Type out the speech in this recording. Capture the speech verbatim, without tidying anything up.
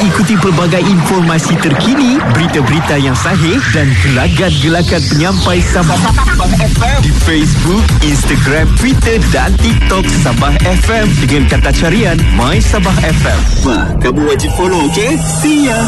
ikuti pelbagai informasi terkini, berita-berita yang sahih dan gelagat-gelagat penyampai Sabah di Facebook, Instagram, Twitter dan TikTok Sabah F M dengan kata carian My Sabah F M. Wah, kamu wajib follow, okey? See ya!